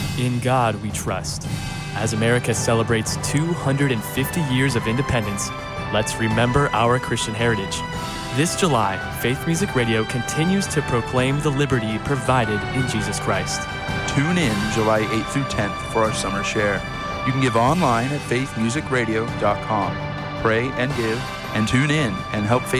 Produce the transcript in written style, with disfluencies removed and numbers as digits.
In God we trust. As America celebrates 250 years of independence, let's remember our Christian heritage. This July, Faith Music Radio continues to proclaim the liberty provided in Jesus Christ. Tune in July 8th through 10th for our summer share. You can give online at faithmusicradio.com. Pray and give, and tune in and help Faith